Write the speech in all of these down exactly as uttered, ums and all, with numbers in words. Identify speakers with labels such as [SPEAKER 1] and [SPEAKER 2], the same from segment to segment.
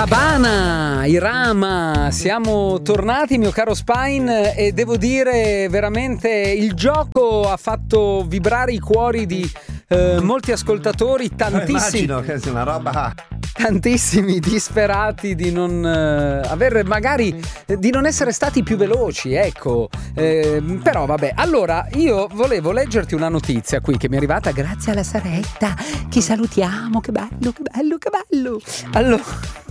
[SPEAKER 1] Cabana, Irama, siamo tornati mio caro Spine e devo dire veramente il gioco ha fatto vibrare i cuori di eh, molti ascoltatori, tantissimi.
[SPEAKER 2] Immagino che sia una roba
[SPEAKER 1] tantissimi disperati di non eh, aver magari eh, di non essere stati più veloci, ecco. Eh, però vabbè, allora io volevo leggerti una notizia qui che mi è arrivata grazie alla Saretta, che salutiamo, che bello, che bello, che bello. Allora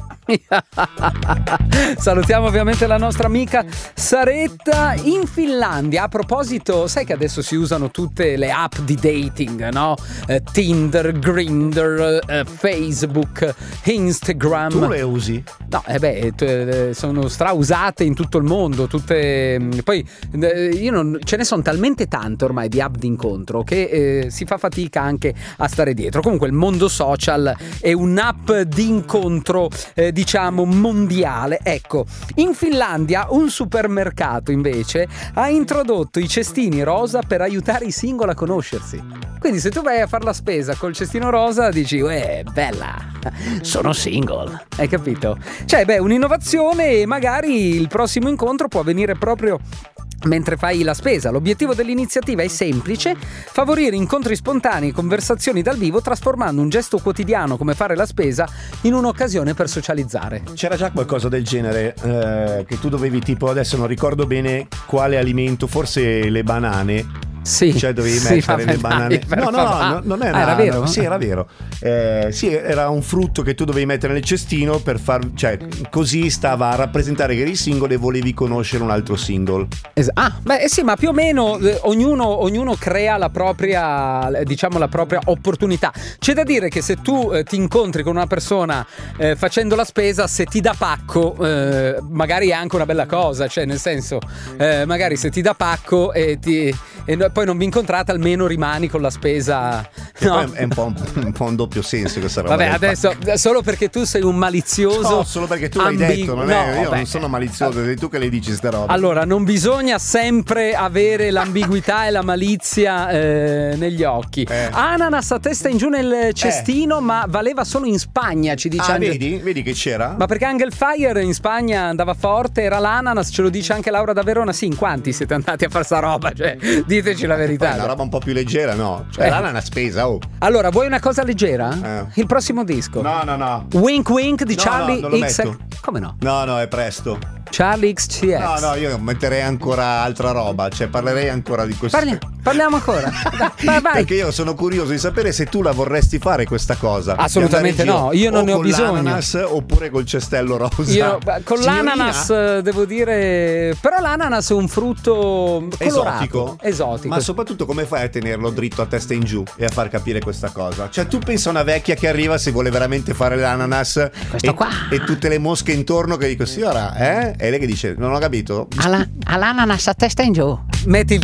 [SPEAKER 1] salutiamo ovviamente la nostra amica Saretta. In Finlandia, a proposito, sai che adesso si usano tutte le app di dating, no? Eh, Tinder, Grindr, eh, Facebook, Instagram.
[SPEAKER 2] Tu le usi?
[SPEAKER 1] No, eh beh, t- sono strausate in tutto il mondo, tutte. Poi eh, io non, ce ne sono talmente tante ormai di app d'incontro che eh, si fa fatica anche a stare dietro. Comunque il mondo social è un'app d'incontro eh, diciamo mondiale. Ecco, in Finlandia un supermercato invece ha introdotto i cestini rosa per aiutare i single a conoscersi. Quindi se tu vai a fare la spesa col cestino rosa dici uè, bella, sono single, hai capito? Cioè beh, un'innovazione e magari il prossimo incontro può avvenire proprio mentre fai la spesa. L'obiettivo dell'iniziativa è semplice: favorire incontri spontanei e conversazioni dal vivo, trasformando un gesto quotidiano come fare la spesa in un'occasione per socializzare.
[SPEAKER 2] C'era già qualcosa del genere eh, che tu dovevi, tipo, adesso non ricordo bene quale alimento, forse le banane.
[SPEAKER 1] Sì,
[SPEAKER 2] cioè dovevi
[SPEAKER 1] sì,
[SPEAKER 2] mettere le banane.
[SPEAKER 1] Dai,
[SPEAKER 2] no, no, no, no, non era.
[SPEAKER 1] Ah, era vero?
[SPEAKER 2] Sì, era vero. Eh, sì, era un frutto che tu dovevi mettere nel cestino per far, cioè, così stava a rappresentare che eri single e volevi conoscere un altro single.
[SPEAKER 1] Es- ah, beh, sì, ma più o meno eh, ognuno, ognuno crea la propria, diciamo, la propria opportunità. C'è da dire che se tu eh, ti incontri con una persona eh, facendo la spesa, se ti dà pacco, eh, magari è anche una bella cosa, cioè nel senso, eh, magari se ti dà pacco e ti e no, poi non vi incontrate, almeno rimani con la spesa. No.
[SPEAKER 2] È un po' un, un po' un doppio senso questa roba.
[SPEAKER 1] Vabbè, adesso
[SPEAKER 2] pacco.
[SPEAKER 1] Solo perché tu sei un malizioso.
[SPEAKER 2] No, solo perché tu l'hai
[SPEAKER 1] ambigu-
[SPEAKER 2] detto, non
[SPEAKER 1] no,
[SPEAKER 2] è, io
[SPEAKER 1] vabbè.
[SPEAKER 2] non sono malizioso, sei tu che le dici ste robe.
[SPEAKER 1] Allora, non bisogna sempre avere l'ambiguità e la malizia eh, negli occhi.
[SPEAKER 2] Eh.
[SPEAKER 1] Ananas a testa in giù nel cestino, eh. ma valeva solo in Spagna, ci dice.
[SPEAKER 2] Ah,
[SPEAKER 1] Angel...
[SPEAKER 2] vedi? Vedi che c'era?
[SPEAKER 1] Ma perché Angel Fire in Spagna andava forte, era l'ananas, ce lo dice anche Laura da Verona. Sì, in quanti siete andati a fare sta roba? Cioè, diteci la verità.
[SPEAKER 2] Poi è una roba un po' più leggera, no? Cioè,
[SPEAKER 1] Eh.
[SPEAKER 2] l'ananas spesa, oh.
[SPEAKER 1] Allora, vuoi una cosa leggera?
[SPEAKER 2] Eh.
[SPEAKER 1] Il prossimo disco.
[SPEAKER 2] No, no, no.
[SPEAKER 1] Wink Wink di
[SPEAKER 2] No,
[SPEAKER 1] Charlie
[SPEAKER 2] no, non lo
[SPEAKER 1] X.
[SPEAKER 2] metto.
[SPEAKER 1] Come no?
[SPEAKER 2] No, no, è presto.
[SPEAKER 1] Charlie X C X.
[SPEAKER 2] No, no, io metterei ancora altra roba, cioè parlerei ancora di questo.
[SPEAKER 1] Parli- parliamo ancora. Vai, vai.
[SPEAKER 2] Perché io sono curioso di sapere se tu la vorresti fare questa cosa.
[SPEAKER 1] Assolutamente
[SPEAKER 2] Di andare in
[SPEAKER 1] no,
[SPEAKER 2] giro
[SPEAKER 1] io non
[SPEAKER 2] o
[SPEAKER 1] ne ho
[SPEAKER 2] con
[SPEAKER 1] bisogno.
[SPEAKER 2] l'ananas oppure col cestello rosa.
[SPEAKER 1] Io, con
[SPEAKER 2] Signorina?
[SPEAKER 1] l'ananas eh, devo dire, però l'ananas è un frutto colorato,
[SPEAKER 2] Esotico.
[SPEAKER 1] esotico.
[SPEAKER 2] Ma soprattutto come fai a tenerlo dritto a testa in giù e a far capire questa cosa? Cioè tu pensa a una vecchia che arriva, se vuole veramente fare l'ananas
[SPEAKER 1] Questo
[SPEAKER 2] e,
[SPEAKER 1] qua.
[SPEAKER 2] e tutte le mosche intorno che dico signora, eh? E lei che dice non ho capito.
[SPEAKER 1] Alla- all'ananas a testa in giù. Metti